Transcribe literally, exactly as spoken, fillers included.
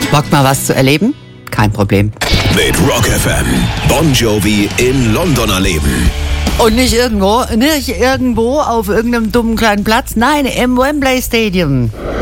Bock mal was zu erleben? Kein Problem. Mit Rock F M. Bon Jovi in London erleben. Und nicht irgendwo, nicht irgendwo auf irgendeinem dummen kleinen Platz, nein, im Wembley Stadium.